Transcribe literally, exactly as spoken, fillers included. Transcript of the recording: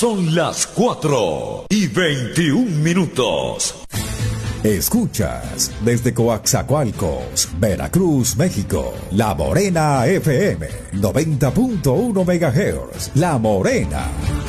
Son las cuatro y veintiún minutos. Escuchas desde Coaxacualcos, Veracruz, México, La Morena F M, noventa punto uno megahertz. La Morena.